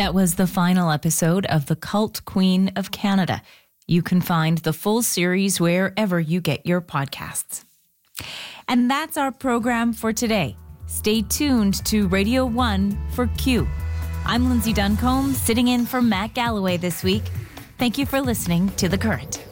That was the final episode of The Cult Queen of Canada. You can find the full series wherever you get your podcasts. And that's our program for today. Stay tuned to Radio 1 for Q. I'm Lindsay Duncombe, sitting in for Matt Galloway this week. Thank you for listening to The Current.